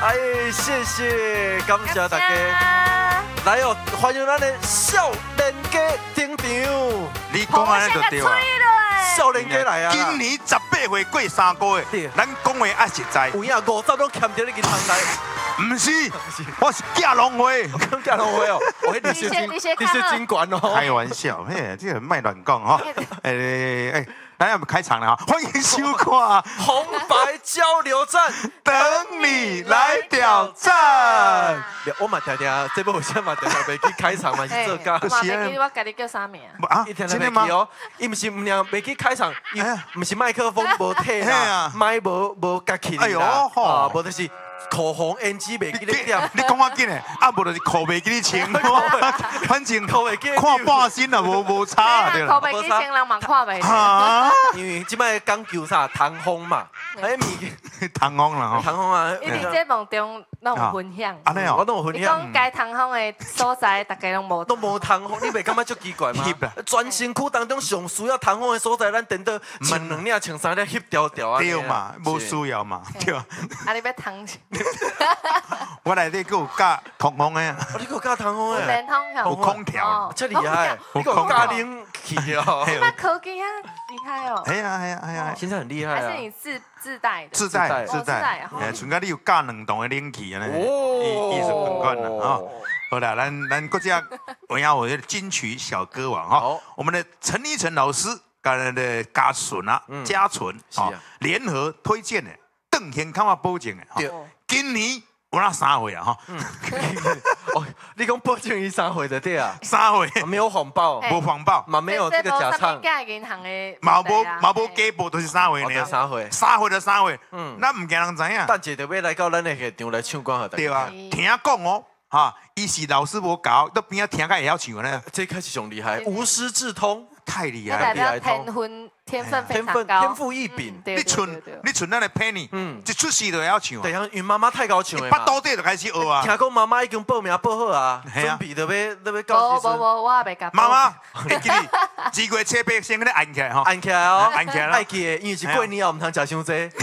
哎，谢谢，感谢大家。来哦，欢迎咱的少年家登场。 你讲安尼就对啊。 少年家来啊！ 今年18岁过3个月，咱讲话爱实在。 有影50拢欠着你去通台。 唔是，我是架龙会。 架龙会哦，我你是金管哦。 开玩笑，嘿，这个卖乱讲哈。来，我们开场了哈，欢迎收看红白交流战， 等你来挑战。 我嘛听听，这部有啥嘛听听袂去开场嘛是做假。 我嘛袂记我家己叫啥名啊？ 一天都袂记哦，伊毋是唔让袂去开场，伊毋是麦克风无退啦，麦无夹起啦，啊，无就是口红 NG 袂记你点。 你讲我紧诶，啊无就是口袂记你清，反正口袂记看半身啦，无差对啦。口袂记清人嘛看袂到。 因为即摆讲求啥唐风嘛，哎物唐风啦吼。 唐风啊， 伊伫节目中拢有分享。 安尼哦， 我都有分享。 你讲该唐风的所在，大家拢无。 都无唐风，你袂感觉足奇怪吗？全身躯当中上需要唐风的所在，咱等到穿2领、穿3领，翕条条啊。 对嘛，无需要嘛，对。啊， 你要唐？ 我内底佫有教通风的。 你佫教唐风的？ 有空调， 真厉害！你佫教冷气哦。 那科技啊，厉害哦。 哎呀， 现在很厉害啊。 还是你自带的？ 自带。像甲你有教2栋的冷气安尼，艺术本款啦吼。好啦，咱国家我的金曲小歌王哈，我们的陈依晨老师跟咱的家纯啊、家纯啊联合推荐的邓天康啊保证的哈，今年有那3岁啊哈。 哦，你讲保证伊3岁的对啊 ？3岁没有谎报， 无谎报， 嘛没有这个假唱， 银行的嘛无假报，都是3岁呢。 3岁 ，3岁就3岁，咱唔惊人知影。 等一就要来到咱的现场来唱歌好， 对啊，听讲哦。哈，伊是老师无教，到边仔听甲会晓唱呢。 这开始上厉害，无师自通， 太厉害， 厉害天分非常高， 天赋异禀。 你存咱的 Penny， 一出世就会晓唱。 对啊，因为妈妈太高唱的嘛。8度底就开始学啊。 听讲妈妈已经报名报好啊，准备就要到时阵。 无，我也袂甲。 妈妈，会记你2月7日先给你按起来吼。 按起来哦， 按起来。 爱记的，因为是过年后唔通食伤济。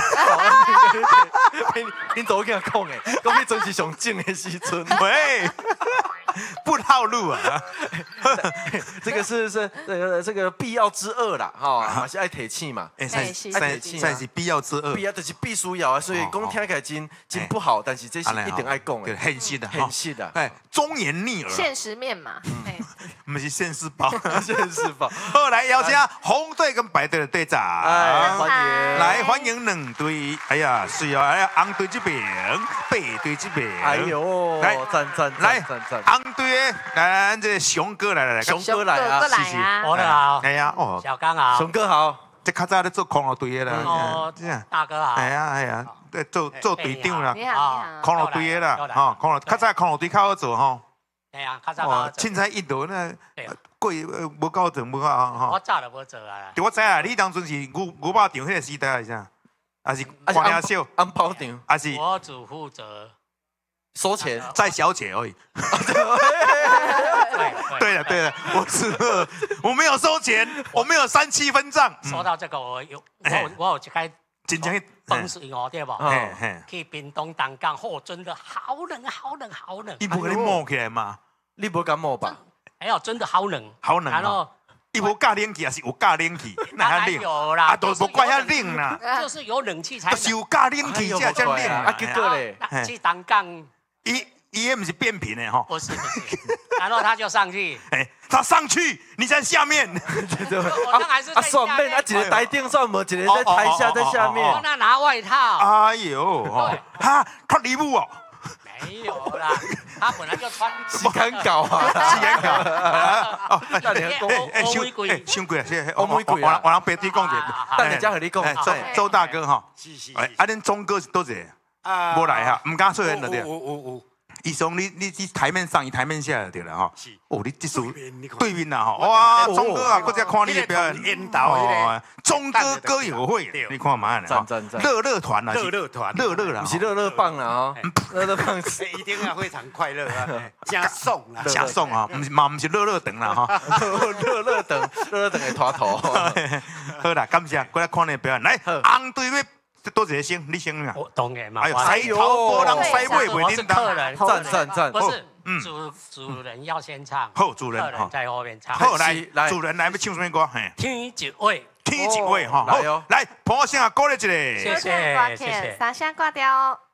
恁早跟他讲诶，讲迄阵是上正的时阵。 喂。不套路啊！ 这个是这个必要之恶啦，哈，还是爱铁气嘛， 算是必要之恶， 必要就是必须要啊，所以讲听起来真不好，但是这是一定爱讲的， 很实的， 很实的， 哎，忠言逆耳， 现实面嘛， 不是现世报， 现世报。 后来邀请红队跟白队的队长，来欢迎2队，哎呀，是哦，哎，红队这边，白队这边， 哎呦，来赞， 红队来，这熊哥来， 熊哥来啊， 我好， 哎呀，哦， 小刚好， 熊哥好， 这较早咧做空路队的啦， 哦，大哥好， 哎呀，做队长啦， 你好， 空路队的啦，哈，空路，较早空路队较好做吼， 哎呀，较早凊彩1路那贵无够整，无够哈， 我早就无做啊， 对，我知啊，你当阵是牛肉场迄个时代还是啥？还是花鸟秀？ 安包场？ 还是我只负责收钱， 载小姐而已。对了，我没有收钱，我没有3-7分账。 说到这个，我有一开真正风水哦，对不？去屏东东港，哦，真的好冷。 你不给你摸起来吗？ 你不敢摸吧？ 哎呦，真的好冷。 然后伊无加冷气，还是有加冷气？ 哪有啦？ 都无怪遐冷啦。 就是有冷气才。 就是有加冷气才这冷啊！结果嘞， 去东港。 伊也不是变频的哈， 不是，然后他就上去， 他上去，你在下面， 我当然是在下面， 一个台顶算无，一个在台下，在下面。 我那拿外套。 哎呦，他礼物哦。 没有啦，他本来就穿。 时间搞啊， 时间搞。 哦，欧玫瑰， 伤贵啊， 欧玫瑰啊， 我让别地讲者， 等人家和你讲。 周大哥哈，恁钟哥是多少？无来哈，唔敢说人了对。有。伊从你台面上，伊台面下对了哈。哦，你这首对面啦哈，哇，钟哥啊，搁再看你的表演。钟哥歌友会，你看嘛赞！ 乐团啦，乐啦， 不是乐棒啦哈，乐棒一定要非常快乐啊，加送啦， 加送啊，唔是乐长啦哈， 乐长的拖头。 好啦，感谢，过来看你的表演，来红队要这多一个先，你先嘛。 我当然嘛。 哎呦，西头无人西尾袂叮当。 客人， 赞， 不是，主人要先唱， 好，主人客人在后面唱。 好，来，主人来要唱什么歌？嘿， 天一位， 天一位哈，好，来，捧我声啊，鼓励一下。 谢谢，谢谢。 三声挂掉。